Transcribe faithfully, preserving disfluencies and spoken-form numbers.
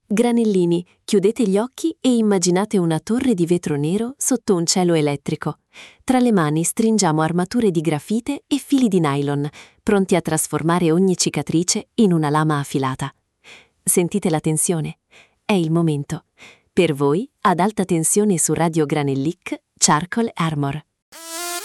Granellini, chiudete gli occhi e immaginate una torre di vetro nero sotto un cielo elettrico. Tra le mani stringiamo armature di grafite e fili di nylon, pronti a trasformare ogni cicatrice in una lama affilata. Sentite la tensione? È il momento. Per voi, ad alta tensione su Radio Granellic, Charcoal Armor.